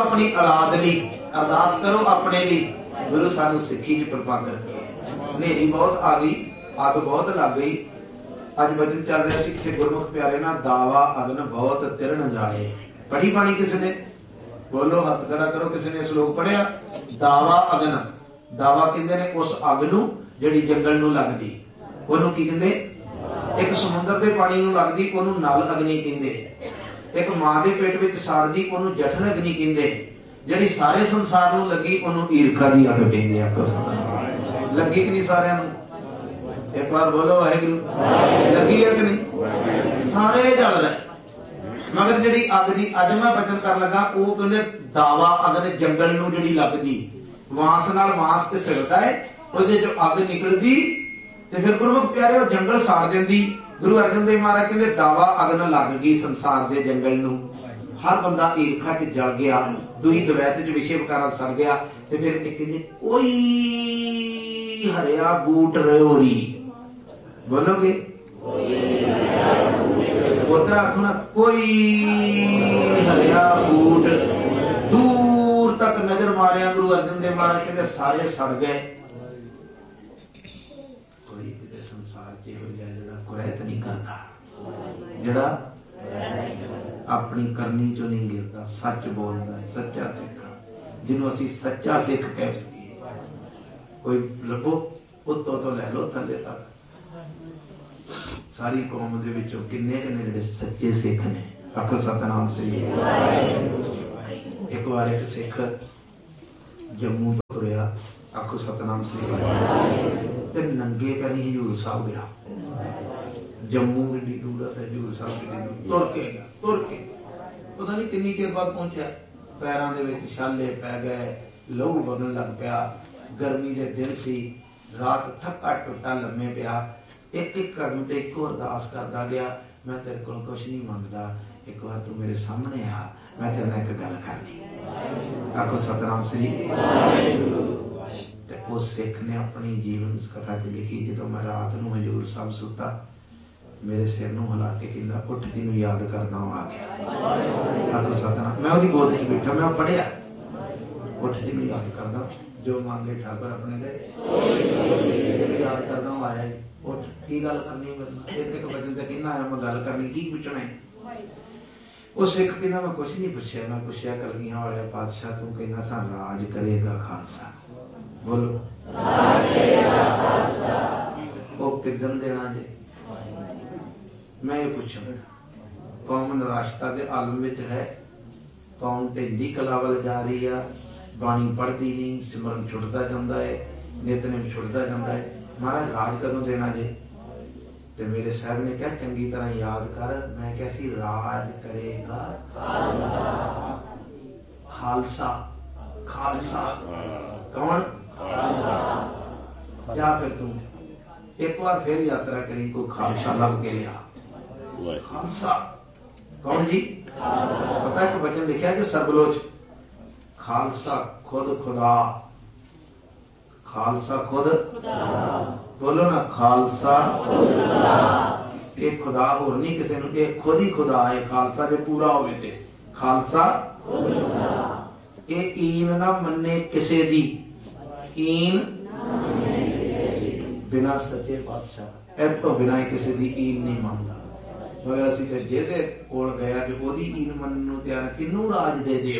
अपनी औलाद लई, अरदास करो अपने लिए। गुरु सानू सिक्खी च प्रपाकर रखे। नेरी बहुत आ गई, अग बहुत लग गई। अज बचन चल रहा सी किसी गुरमुख प्यारे ना, दावा अग्न बहुत तिरन जाए। पढ़ी बाणी किसी ने? बोलो हथ खड़ा करो। किसी ने श्लोक पढ़िया? दावा अग्न, दावा कहते ने उस अग नूं जिहड़ी जंगल नूं लगदी, ओनूं की कहंदे? एक समुंदर दे पानी नूं लगदी, ओनूं नल अग्नि कहंदे। एक मां दे पेट विच सड़दी, ओनूं जठर अग्नि कहंदे। जिहड़ी सारे संसार नूं लगी, ओनूं ईरखा दी अग कहंदे आ। लगी कि नहीं सारिਆਂ ਨੂੰ? एक बार बोलो वाहिगुरू। लगी है कि नहीं? सारे जल रहे। मगर जिहड़ी अग दी अज मैं बचन कर लगा, वो कहंदे दावा अग्नि जंगल नूं जिहड़ी लगदी, वास नाल वास ते सिलदा है, ਉਹਦੇ जो अग निकलदी ते फिर गुरमुख प्यारे वो जंगल साड़ देंदी। गुरु अर्जन देव महाराज कहंदे दावा अग्न लग गई संसार दे जंगल नूं। हर बंदा ईरखा च जल गया, दुई दवैत च विषय विकारा सड़ गया। ते फिर एक कहंदे कोई हरिया बूट रयोरी। बोलोगे? उधर आखो ना, कोई हरिया बूट। दूर तक नजर मारिया गुरु अर्जन देव महाराज कहते सारे सड़ गए। कोई किते संसार च इहो जिहा जिहड़ा कुरैत नहीं करता, जिहड़ा अपनी करनी चो नहीं गिरता, सच बोलता, सच्चा सिख, जिन्हों असीं सच्चा सिख कह सकीए। कोई लभो उत्तों तो लै लो थल्ले तक। सारी कौम दे विचों किन्ने किन्ने जिहड़े सच्चे सिख ने? आखो सतनाम सही। एक बार एक सिख जम्मू तो तुरिया, आखो सतनाम सही, ते नंगे पैरी हजूर साहब गया। जम्मू कितनी दूर है, हजूर साहब कितनी दूर, तुर के पता नहीं कितनी देर बाद पहुंचा। पैरों दे विच छाले पै गए, लहू बगन लग पिया, गर्मी के दिन सी, रात थका टुटा लम्मे पिया। एक एक कदम ते एक अरदास करता गया, मैं तेरे को कुछ नहीं मंगता, एक बार तू मेरे सामने आ, मैं तेरे नाल एक गल करनी। आखो सतनाम श्री। उस सिख ने अपनी जीवन कथा च लिखी, जो मैं रात नूं हजूर साहब सुता, मेरे सिर नूं हिला के कहंदा उठ जिन्नू याद करदा आ गया। आखो सतनाम। मैं उसदी गोद च बैठा, मैं पढ़िया उठ जिन्नू याद करदा, जो मांगे ठाकुर अपने दे, याद करदा आया। उठ की गल करनी? एक एक वचन ते कहना आया, मैं गल करनी, की पुछना है? उस सिख कहना मैं कुछ नहीं पूछा। मैं पूछा कलगियां वाले पातशाह, तू कहना सा राज करेगा खालसा। बोलो वो किदन देना जे? मैं ये पूछा, कौम निराशता के आलम विच है, कौम ढिंडी कला वल जा रही है, बाणी पढ़ती नहीं, सिमरन छुटता जाता है, नितनेम छुटता जाता है। महाराज राज कदों देना जे? ते मेरे साहब ने कहा चंगी तरह याद कर। मैं क्या सी राज करेगा खालसा। खालसा कौन? जा फिर तू एक बार फिर यात्रा करी, कोई खालसा लभ के लिया। खालसा कौन जी? पता है कि वचन लिखा कि सरबलोच खालसा खुद खुदा। खालसा खुद, बोलो ना, खालसा एक खुदा होर नहीं किसी नूं, एक खुद ही खुदा है। खालसा जो पूरा होवे ते खालसा। ये ईन ना मन्ने किसे दी, ईन बिना सच्चे पातशाह एर तो बिना किसी दी ईन नहीं मानता। मगर असीं ते जिहदे कोल गया कि ओदी ईन मनन नूं तैयार, किनू राज दे दिओ।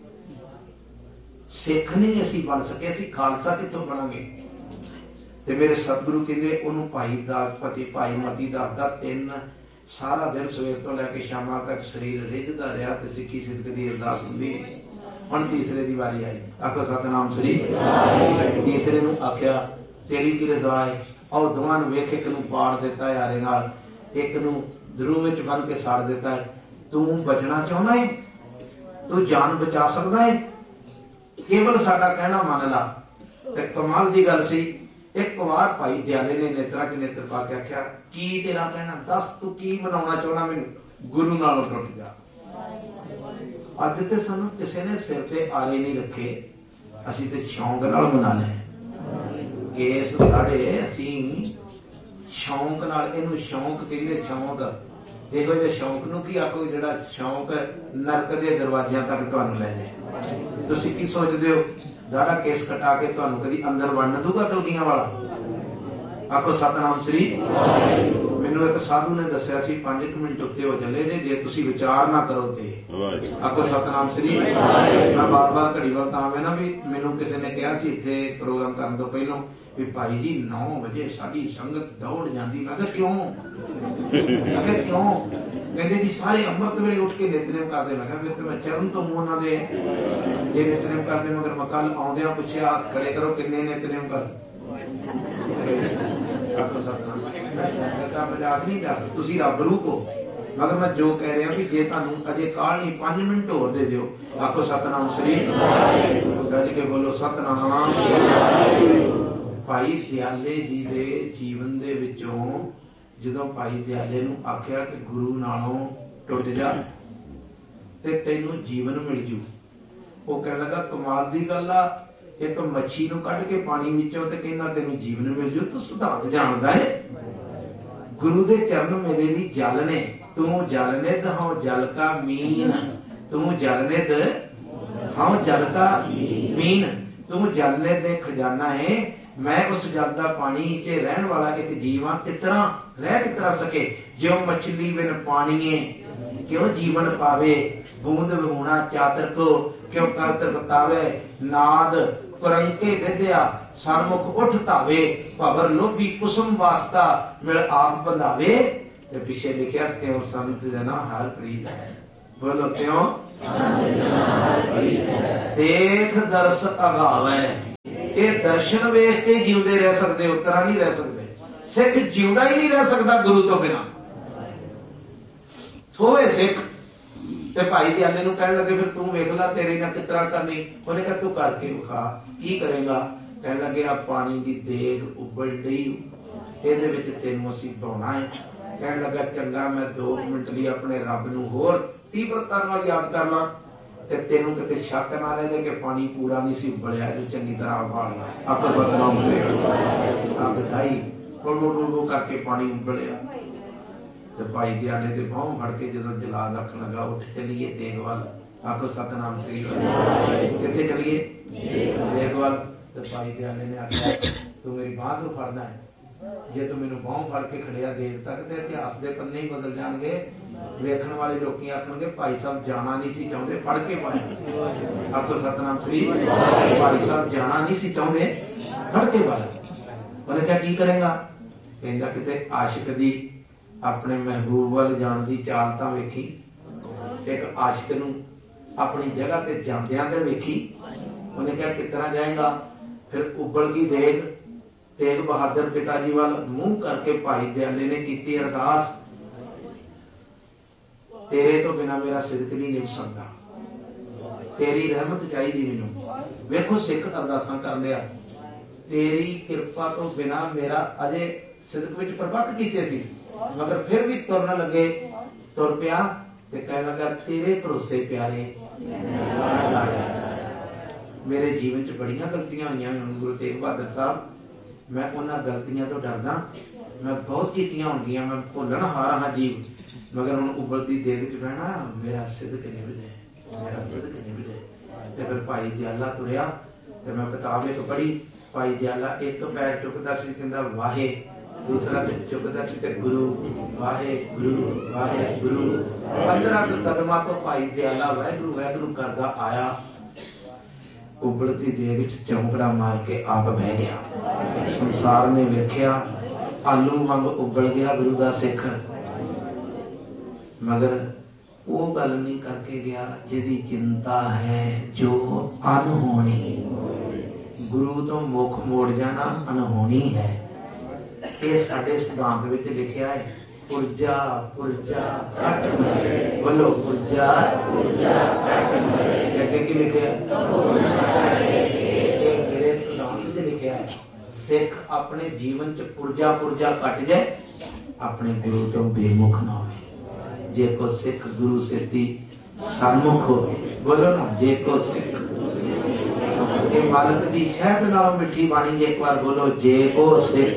सिख नहीं असीं बन सके, असीं खालसा कित्थों बनांगे? ते मेरे सतगुरु कहंदे ओनू भाई दास पति भाई मती दसदा, 3 सारा दिन सवेर तो लैके शामां तक शरीर रिझदा रहा ते सिੱਖੀ सिद्ध दी अरदास हुंदी। हुण तीसरे दी वारी आई, आखो सतनाम श्री। तीसरे नूं आख्या तेरी की रज़ा है, आओ दोवां नूं वेख, एक नूं पाड़ दिता है आरे नाल, एक नूं दरू विच बन के साड़ दिता है। तू बचना चाहुंदा है? तू जान बचा सकदा है? केवल साडा कहना मन ला। ते कमाल दी गल सी, एक बार भाई दयाले ने नेत्रा के नेत्र पा के आख्या की तेरा कहना, दस तू की मनाउणा चाहुंदा मैनूं? गुरु नालों टुट जा। अज ते सानूं किसी ने सिर ते आरे नहीं रखे, असीं ते शौक नाल मना ले। केस लाड़े असीं शौक नाल, इहनूं शौक कहंदे। शौक इहो जिहे शौक नूं की आखो जिहड़ा शौक नरक दे दरवाजियां तक तुहानूं ले जाए। ਤੁਸੀਂ ਕੀ ਸੋਚਦੇ ਹੋ ਦਾੜਾ ਕੇਸ ਕਟਾ ਕੇ ਤੁਹਾਨੂੰ ਕਦੀ ਅੰਦਰ ਵੜਨ ਦੂਗਾ ਕਲਗੀਆਂ ਵਾਲਾ? ਆਖੋ ਸਤਨਾਮ ਸ੍ਰੀ। ਮੈਨੂੰ ਇੱਕ ਸਾਧੂ ਨੇ ਦੱਸਿਆ ਸੀ 5 ਮਿੰਟ ਉੱਤੇ ਹੋ ਚੱਲੇ ਜੇ ਤੁਸੀਂ ਵਿਚਾਰ ਨਾ ਕਰੋ ਤੇ। ਆਖੋ ਸਤਨਾਮ ਸ੍ਰੀ। ਮੈਂ ਬਾਰ-ਬਾਰ ਘੜੀ ਵੱਲ ਤਾਂ ਨਾ ਵੀ ਮੈਨੂੰ ਕਿਸੇ ਨੇ ਕਿਹਾ ਸੀ ਇੱਥੇ ਪ੍ਰੋਗਰਾਮ ਕਰਨ ਤੋਂ ਪਹਿਲਾਂ ਵੀ ਭਾਈ ਜੀ 9 ਵਜੇ ਸਾਡੀ ਸੰਗਤ ਦੌੜ ਜਾਂਦੀ। ਮੈਂ ਕਿਹਾ ਕਿਉਂ? ਮੈਂ ਕਿਹਾ ਕਿਉਂ? ਕਹਿੰਦੇ ਜੀ ਸਾਰੇ ਅੰਮ੍ਰਿਤ ਵੇਲੇ ਉੱਠ ਕੇ ਨਿਤਨੇਮ ਕਰਦੇ। ਮੈਂ ਕਿਹਾ ਫਿਰ ਤੇ ਮੈਂ ਚਰਨ ਤੋਂ ਮੂੰਹ ਉਹਨਾਂ ਦੇ ਜੇ ਨਿਤਨੇਮ ਕਰਦੇ ਮਗਰ ਮੈਂ ਕੱਲ ਆਉਂਦਿਆਂ ਪੁੱਛਿਆ ਹੱਥ ਖੜੇ ਕਰੋ ਕਿੰਨੇ ਨਿਤਨੇਮ ਕਰਦੇ? ਮਜ਼ਾਕ ਨਹੀਂ ਕਰ ਤੁਸੀਂ ਰੱਬ ਰੂਪ ਹੋ। ਮਗਰ ਮੈਂ ਜੋ ਕਹਿ ਰਿਹਾ ਵੀ ਜੇ ਤੁਹਾਨੂੰ ਅਜੇ ਕਾਲ ਨਹੀਂ 5 ਮਿੰਟ ਹੋਰ ਦੇ ਦਿਓ। ਆਖੋ ਸਤਨਾਮ ਸ੍ਰੀ। ਗੱਜ ਕੇ ਬੋਲੋ ਸਤਨਾਮ। ਭਾਈ ਦਿਆਲੇ ਜੀ ਦੇ ਜੀਵਨ ਦੇ ਵਿੱਚੋਂ ਜਦੋਂ ਭਾਈ ਦਿਆਲੇ ਨੂੰ ਆਖਿਆ ਕਿ ਗੁਰੂ ਨਾਲੋਂ ਟੁੱਟ ਜਾ ਤੇ ਤੈਨੂੰ ਜੀਵਨ ਮਿਲ ਜੂ, ਉਹ ਕਹਿਣ ਲੱਗਾ ਕਮਾਲ ਦੀ ਗੱਲ ਆ, ਇੱਕ ਮੱਛੀ ਨੂੰ ਕੱਢ ਕੇ ਪਾਣੀ ਵਿੱਚੋਂ ਤੇ ਕਹਿੰਦਾ ਤੈਨੂੰ ਜੀਵਨ ਮਿਲ ਜੂ। ਤੂੰ ਸਿਧਾਂਤ ਜਾਣਦਾ ਹੈ। ਗੁਰੂ ਦੇ ਚਰਨ ਮੇਰੇ ਲਈ ਜਲ ਨੇ। ਤੂੰ ਜਲ ਨਿਧ ਹਉ ਜਲ ਕਾ ਮੀਨ। ਤੂੰ ਜਲ ਨਿਧ ਹਉ ਜਲ ਕਾ ਮੀਨ। ਤੂੰ ਜਲ ਨਿਧ ਦੇ ਖਜ਼ਾਨਾ ਹੈ। ਮੈਂ ਉਸ ਜਲ ਦਾ ਪਾਣੀ ਚ ਰਹਿਣ ਵਾਲਾ ਇੱਕ ਜੀਵ ਹਾਂ। ਇਸ ਤਰ੍ਹਾਂ ਰਹਿ ਕਿਸ ਤਰ੍ਹਾਂ ਸਕੇ ਜਿਉ ਮਛਲੀ ਬਿਨ ਪਾਣੀਏ ਕਿਉਂ ਜੀਵਨ ਪਾਵੇ। ਬੂੰਦ ਵਿਹੂਣਾ ਚਾਤਰ ਕੋ ਕਿਉਂ ਕਰਤ ਬਤਾਵੇ। ਨਾਦ ਕੁਰੰਕੇ ਵਿਦਿਆ ਸਰਮੁਖ ਉੱਠ ਧਾਵੇ। ਭਵਰ ਲੋਭੀ ਕੁਸਮ ਵਾਸਤਾ ਮਿਲ ਆਪ ਬੰਧਾਵੇ। ਤੇ ਪਿੱਛੇ ਲਿਖਿਆ ਤਿਉ ਸੰਤ ਜਨਾ ਹਰ ਪ੍ਰੀਤ ਹੈ। ਬੋਲੋ ਤਿਉ ਦੇਖ ਦਰਸ ਅਗਾਵੇ। ਇਹ ਦਰਸ਼ਨ ਵੇਖ ਕੇ ਜਿਉਂਦੇ ਰਹਿ ਸਕਦੇ, ਉਤਰਾ ਨਹੀਂ ਰਹਿ ਸਕਦੇ। ਸਿੱਖ ਜਿਉਂਦਾ ਹੀ ਨਹੀਂ ਰਹਿ ਸਕਦਾ ਗੁਰੂ ਤੋਂ ਬਿਨਾਂ। ਸੋਏ ਸਿੱਖ। ਤੇ ਭਾਈ ਦਿਆਲੇ ਨੂੰ ਕਹਿਣ ਲੱਗੇ ਫਿਰ ਤੂੰ ਵੇਖ ਲੈ ਤੇਰੇ ਨਾਲ ਕਿਸ ਤਰ੍ਹਾਂ ਕਰਨੀ। ਉਹਨੇ ਕਿਹਾ ਤੂੰ ਕਰਕੇ ਵਿਖਾ। ਕੀ ਕਰੇਗਾ? ਕਹਿਣ ਲੱਗੇ ਆ ਪਾਣੀ ਦੀ ਦੇਗ ਉਬਲ ਡਈ, ਇਹਦੇ ਵਿੱਚ ਤੈਨੂੰ ਅਸੀਂ ਧੋਣਾ ਹੈ। ਕਹਿਣ ਲੱਗਾ ਚੰਗਾ ਮੈਂ 2 ਮਿੰਟ ਲਈ ਆਪਣੇ ਰੱਬ ਨੂੰ ਹੋਰ ਤੀਬਰਤਾ ਨਾਲ ਯਾਦ ਕਰ ਲਾਂ ਤੇ ਤੈਨੂੰ ਕਿਤੇ ਸ਼ੱਕ ਨਾ ਰਹੇ ਕਿ ਪਾਣੀ ਪੂਰਾ ਨਹੀਂ ਸੀ ਉਬਲਿਆ, ਜੋ ਚੰਗੀ ਤਰ੍ਹਾਂ ਉਬਾਲਣਾ। ਆਪਾਂ ਬਦਨਾਮ ਹੋਏਗਾ ਬਿਠਾਈ ਬੋਲ ਕਰਕੇ ਪਾਣੀ ਉਬਲਿਆ। ਤੇ ਭਾਈ ਦਿਆਲੇ ਦੇ ਬਾਹੋਂ ਫੜ ਕੇ ਜਦੋਂ ਜਲਾਦ ਆਖਣ ਲੱਗਾ ਉੱਠ ਚਲੀਏ ਤੇਗ ਵੱਲ। ਆਖੋ ਸਤਨਾਮ ਸ੍ਰੀ। ਕਿੱਥੇ ਚਲੀਏ? ਤੇਗ ਵੱਲ। ਤੇ ਭਾਈ ਦਿਆਲੇ ਨੇ ਆਖਿਆ ਤੂੰ ਮੇਰੀ ਬਾਂਹ ਤੋਂ ਫੜਨਾ ਹੈ। ਜੇ ਤੂੰ ਮੈਨੂੰ ਬਾਹੋਂ ਫੜ ਕੇ ਖੜਿਆ ਦੇਰ ਤੱਕ ਤੇ ਇਤਿਹਾਸ ਦੇ ਪੰਨੇ ਹੀ ਬਦਲ ਜਾਣਗੇ। ਵੇਖਣ ਵਾਲੇ ਲੋਕੀ ਆਖਣਗੇ ਭਾਈ ਸਾਹਿਬ ਜਾਣਾ ਨਹੀਂ ਸੀ ਚਾਹੁੰਦੇ, ਫੜ ਕੇ ਪਾਇਆ। ਆਖੋ ਸਤਨਾਮ ਸ੍ਰੀ। ਭਾਈ ਸਾਹਿਬ ਜਾਣਾ ਨਹੀਂ ਸੀ ਚਾਹੁੰਦੇ, ਫੜ ਕੇ ਪਾਇਆ। ਉਹਨੇ ਕਿਹਾ ਕੀ ਕਰੇਗਾ? ਕਹਿੰਦਾ ਕਿਤੇ ਆਸ਼ਿਕ ਦੀ ਆਪਣੇ ਮਹਿਬੂਬ ਵੱਲ ਜਾਣ ਦੀ ਚਾਲ ਤਾਂ ਵੇਖੀ। ਇੱਕ ਆਸ਼ਿਕ ਨੂੰ ਆਪਣੀ ਜਗ੍ਹਾ ਤੇ ਜਾਂਦਿਆਂ ਤੇ ਵੇਖੀ। ਉਹਨੇ ਕਿਹਾ ਕਿਸ ਤਰ੍ਹਾਂ ਜਾਏਗਾ? ਫਿਰ ਉਬਲ ਗਈ ਦੇਗ। ਤੇਗ ਬਹਾਦਰ ਪਿਤਾ ਜੀ ਵੱਲ ਮੂੰਹ ਕਰਕੇ ਭਾਈ ਦਿਆਲੇ ਨੇ ਕੀਤੀ ਅਰਦਾਸ, ਤੇਰੇ ਤੋਂ ਬਿਨਾਂ ਮੇਰਾ ਸਿਦਕ ਨਹੀਂ ਨਿਭ ਸਕਦਾ, ਤੇਰੀ ਰਹਿਮਤ ਚਾਹੀਦੀ ਮੈਨੂੰ। ਵੇਖੋ ਸਿੱਖ ਅਰਦਾਸਾਂ ਕਰ ਲਿਆ, ਤੇਰੀ ਕਿਰਪਾ ਤੋਂ ਬਿਨਾਂ ਮੇਰਾ ਅਜੇ ਸਿਦਕ ਵਿੱਚ ਪ੍ਰਪੱਕ ਕੀਤੇ ਸੀ, ਮਗਰ ਫਿਰ ਵੀ ਤੁਰਨ ਲੱਗੇ। ਤੁਰ ਪਿਆ ਤੇ ਕਹਿਣ ਲੱਗਾ ਤੇਰੇ ਭਰੋਸੇ ਪਿਆਰੇ ਮੇਰੇ ਜੀਵਨ ਚ ਬੜੀਆਂ ਗਲਤੀਆਂ ਹੋਈਆਂ ਹੁਣ ਗੁਰੂ ਤੇਗ ਬਹਾਦਰ ਸਾਹਿਬ। ਮੈਂ ਉਹਨਾਂ ਗਲਤੀਆਂ ਤੋਂ ਡਰਦਾ। ਮੈਂ ਬਹੁਤ ਕੀਤੀਆਂ ਹੋਣਗੀਆਂ, ਮੈਂ ਭੁੱਲਣ ਹਾਰ ਹਾਂ ਜੀਵ, ਮਗਰ ਹੁਣ ਉਬਲਦੀ ਦੇਗ ਚ ਬਹਿਣਾ ਮੇਰਾ ਸਿਦਕ ਨਿਭ ਜਾਏ, ਮੇਰਾ ਸਿਦਕ ਨਿਭ ਜਾਏ। ਤੇ ਫਿਰ ਭਾਈ ਦਿਆਲਾ ਤੁਰਿਆ ਤੇ ਮੈਂ ਕਿਤਾਬ ਇੱਕ ਪੜ੍ਹੀ। ਭਾਈ ਦਿਆਲਾ ਇੱਕ ਪੈਰ ਚੁੱਕਦਾ ਸੀ, ਕਹਿੰਦਾ ਵਾਹੇ, ਦੂਸਰਾ ਤੇ ਚੁੱਕਦਾ ਸੀ ਤੇ ਗੁਰੂ ਵਾਹਿਗੁਰੂ ਵਾਹਿਗੁਰੂ। 15 ਕਦਮਾਂ ਤੋਂ ਭਾਈ ਦਿਆਲਾ ਵਾਹਿਗੁਰੂ ਵਾਹਿਗੁਰੂ ਕਰਦਾ ਆਇਆ। ਉਬਲਦੀ ਦੇਗ ਵਿੱਚ ਚੌਂਕੜਾ ਮਾਰ ਕੇ ਆਪ ਬਹਿ ਗਿਆ। ਸੰਸਾਰ ਨੇ ਵੇਖਿਆ ਆਲੂ ਵਾਂਗ ਉਬਲ ਗਿਆ ਗੁਰੂ ਦਾ ਸਿੱਖ, ਮਗਰ ਉਹ ਗੱਲ ਨਹੀਂ ਕਰਕੇ ਗਿਆ ਜਿਹਦੀ ਚਿੰਤਾ ਹੈ ਜੋ ਅਨਹੋਣੀ। ਗੁਰੂ ਤੋਂ ਮੁਖ ਮੋੜ ਜਾਣਾ ਅਨਹੋਣੀ ਹੈ। ਇਹ ਸਾਡੇ ਸਿਧਾਂਤ ਵਿੱਚ ਲਿਖਿਆ ਹੈ। ਪੁਰਜਾ ਪੁਰਜਾ ਕੱਟ ਮਰੇ। ਬੋਲੋ ਪੁਰਜਾ ਪੁਰਜਾ ਕੱਟ ਮਰੇ। ਅੱਗੇ ਕੀ ਲਿਖਿਆ? ਇਹ ਮੇਰੇ ਸਿਧਾਂਤ ਵਿੱਚ ਲਿਖਿਆ ਹੈ। ਸਿੱਖ ਆਪਣੇ ਜੀਵਨ ਚ ਪੁਰਜਾ ਪੁਰਜਾ ਕੱਟ ਜਾਏ, ਆਪਣੇ ਗੁਰੂ ਤੋਂ ਬੇਮੁਖ ਨਾ ਹੋਵੇ। ਜੇ ਕੋ ਸਿੱਖ ਗੁਰੂ ਸਿੱਧੀ ਸਨਮੁਖ ਹੋਵੇ। ਬੋਲੋ ਨਾ, ਜੇ ਕੋ ਸਿੱਖ। ਇਹ ਮਾਲਕ ਦੀ ਸ਼ਹਿਦ ਨਾਲੋਂ ਮਿੱਠੀ ਬਾਣੀ ਜੇ ਇੱਕ ਵਾਰ ਬੋਲੋ, ਜੇ ਕੋ ਸਿੱਖ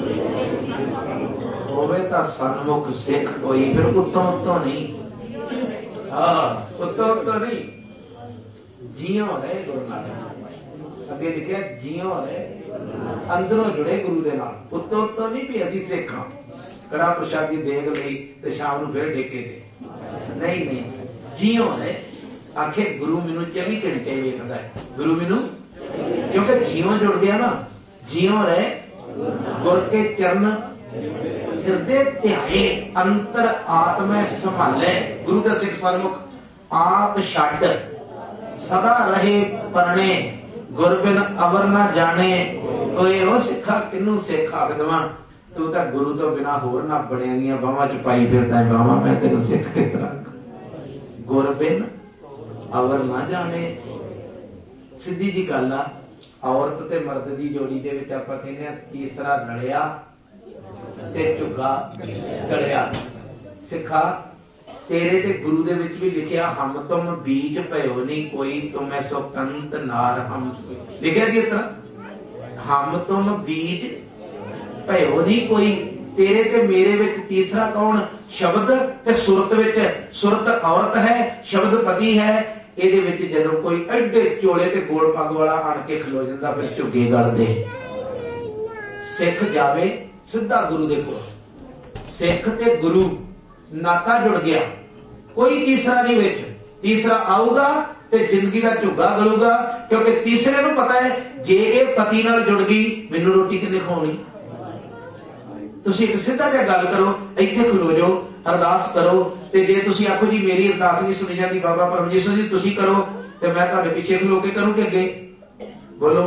ਹੋਵੇ ਤਾਂ ਸਨਮੁਖ ਸਿੱਖ ਕੋਈ। ਫਿਰ ਉੱਤੋਂ ਉੱਤੋਂ ਨਹੀਂ, ਉੱਤੋਂ ਉੱਤੋਂ ਨਹੀਂ। जियो रहे गुरु नानक। अगे लिखिया जियो रहे, अंदरों जुड़े गुरु दे नाल, उत्तों उत्तों नहीं भी असीं सिख हां, कड़ा प्रशादी देग लई ते शाम नूं फिर ठेके ते, नहीं नहीं, जियो रहे। आखे गुरु मैनूं 24 घंटे वेखदा है, गुरु मैनूं, क्योंकि जियो जुड़ गया ना, जियो रहे गुर के चरण हृदय ध्याए, अंतर आत्मा संभाले। गुरु का सिख सन्मुख आप छड्ड सदा रहे परणे, गुर बिन अवर ना जाने। कोई ओ सिखा किनू सिख आख देवां, तू तो गुरु तो बिना होर ना बणिया दियां बाहां च पाई फिरदा है बाहां, मैं तेनू सिख किस तरह। गुर बिन अवर ना जाने, सीधी जी गल आ। औरत ते मर्द की जोड़ी दे विच आपां कहने आ तीसरा रलिया ते झुग्गा गलिया। सिखा तेरे ते गुरु दे विच भी लिखिया हम तुम बीज भयो नहीं कोई, तुम्हें सो कंत नार हम, लिखिया जी इस तरह, हम तुम बीज भयो नहीं कोई, तेरे ते मेरे विच तीसरा कौन, शब्द ते सुरत विच, सुरत औरत है, शब्द पति है। ਇਹਦੇ ਵਿੱਚ ਜਦੋਂ ਕੋਈ ਐਡੇ ਚੋਲੇ ਤੇ ਗੋਲ ਪੱਗ ਵਾਲਾ ਆਣ ਕੇ ਖਲੋ ਜਾਂਦਾ ਫਿਰ ਝੁੱਗੇ ਗਲਦੇ। ਸਿੱਖ ਜਾਵੇ ਸਿੱਧਾ ਗੁਰੂ ਦੇ ਕੋਲ, ਸਿੱਖ ਤੇ ਗੁਰੂ ਨਾਤਾ ਜੁੜ ਗਿਆ, ਕੋਈ ਤੀਸਰਾ ਨਹੀਂ ਵਿੱਚ। ਤੀਸਰਾ ਆਊਗਾ ਤੇ ਜ਼ਿੰਦਗੀ ਦਾ ਝੁੱਗਾ ਗਲੂਗਾ, ਕਿਉਂਕਿ ਤੀਸਰੇ ਨੂੰ ਪਤਾ ਹੈ ਜੇ ਇਹ ਪਤੀ ਨਾਲ ਜੁੜ ਗਈ ਮੈਨੂੰ ਰੋਟੀ ਕਿੰਨੇ ਖਵਾਉਣੀ। ਤੁਸੀਂ ਇੱਕ ਸਿੱਧਾ ਜਿਹਾ ਗੱਲ ਕਰੋ, ਇੱਥੇ ਖਲੋ ਜਾਓ, ਅਰਦਾਸ ਕਰੋ, ਤੇ ਜੇ ਤੁਸੀਂ ਆਖੋ ਜੀ ਮੇਰੀ ਅਰਦਾਸ ਨਹੀਂ ਸੁਣੀ ਜਾਂਦੀ ਬਾਬਾ ਪਰਮਜੀਤ ਸਿੰਘ ਜੀ ਤੁਸੀਂ ਕਰੋ, ਤੇ ਮੈਂ ਤੁਹਾਡੇ ਪਿੱਛੇ ਖਲੋ ਕੇ ਕਰੂੰ ਕਿ ਅੱਗੇ ਬੋਲੋ,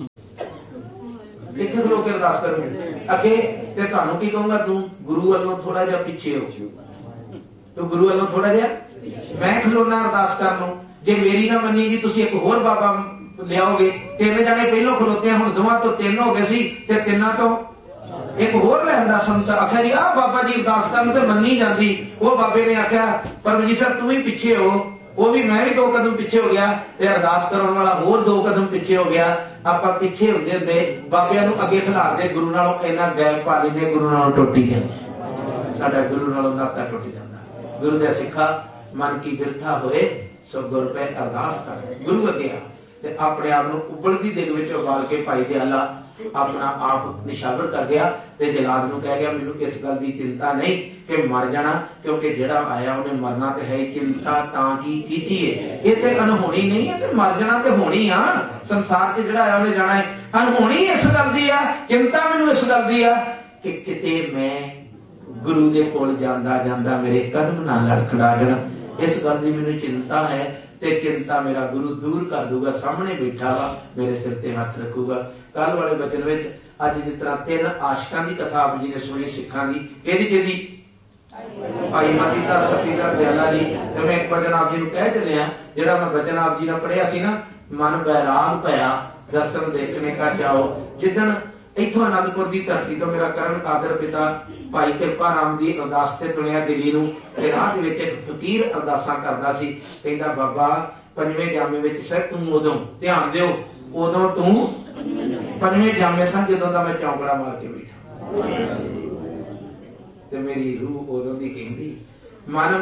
ਇੱਥੇ ਖਲੋ ਕੇ ਅਰਦਾਸ ਕਰੋ ਅੱਗੇ, ਤੇ ਤੁਹਾਨੂੰ ਕੀ ਕਹੂੰਗਾ ਤੂੰ ਗੁਰੂ ਵੱਲੋਂ ਥੋੜਾ ਜਿਹਾ ਪਿੱਛੇ ਹੋ, ਤੂੰ ਗੁਰੂ ਵੱਲੋਂ ਥੋੜਾ ਜਿਹਾ, ਮੈਂ ਖਲੋਣਾ ਅਰਦਾਸ ਕਰਨ ਨੂੰ। ਜੇ ਮੇਰੀ ਨਾ ਮੰਨੀ ਜੀ ਤੁਸੀਂ ਇੱਕ ਹੋਰ ਬਾਬਾ ਲਿਆਓਗੇ, 3 ਜਣੇ ਪਹਿਲੋਂ ਖਲੋਤੇ ਹੁਣ ਦੋਵਾਂ ਤੋਂ 3 ਹੋ ਗਏ ਸੀ, ਤੇ 3 ਤੋਂ एक होर लैंदा संत आख्या जी आ बाबा जी अरदास करन ते मन्नी जांदी। वो बाबे ने आख्या परमजीत सर तू ही पीछे हो, वो भी मैं भी 2 कदम पीछे हो गया, ते अरदास करन वाला होर 2 कदम पीछे हो गया। आपां पीछे हुंदे हुंदे बाबियां नूं अगे खिलारदे, गुरु नालों इन्ना गैप पा लैंदे, गुरु नालों टुट ही जांदे, साडा गुरु नालों नाता टुट जांदा। गुरु दे सिखा मन की बिरथा होए सो गुर पे अरदास कर, गुरु अगे ते अपने आप नूं उबलदी दिग विच उबाल के भाई दयाला अपना आप निशावर कर गया, ते जलाद नूं कह गया मैनूं इस गल दी चिंता नहीं कि मर जाना, क्योंकि जिहड़ा आया उन्हें मरना ते है, चिंता तां की कीजिए, ये ते अनहोनी नहीं है, ते मर जाना ते होनी आ, संसार च जिहड़ा आया उन्हें जाना है। अनहोनी इस गल दी आ, चिंता मैनूं इस गल दी आ कि किते मैं गुरु दे कोल जांदा जांदा मेरे कदम ना लड़खड़ा जाण, इस गल दी मैनूं चिंता है, ते चिंता मेरा गुरु दूर कर दूगा, सामने बैठा वा मेरे सिर ते हाथ रखूगा। कल वाले बचन विच अज जिस तरह 3 आशिकां दी कथा आप जी ने सुनी सिखां दी, केदी केदी भाई मती दा सती दा दयाला जी, ते मैं एक वचन आप जी नूं कह चलिया, जिहड़ा मैं वचन आप जी ने पढ़िया सी ना, मन बैराग भया दर्शन देखने का जाओ। जिदन इथों आनंदपुर की धरती तो मेरा करण कादर पिता भाई किरपा राम की अरदास ते तुणिया दिल्ली नूं, ते राह दे विच एक फकीर अरदासां करदा सी, कहंदा बाबा 5वें जामे विच सह तूं उदों ध्यान दिओ, उदों तूं 5वें जामे सन जदों दा मैं चौंकड़ा मार के बैठा, ते मेरी रूह उदों दी कहंदी मन